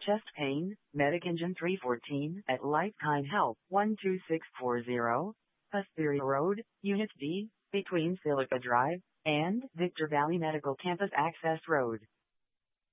Chest pain, Medic-Engine 314 at Lifetime Health 12640, Hesperia Road, Unit D, between Silica Drive and Victor Valley Medical Campus Access Road.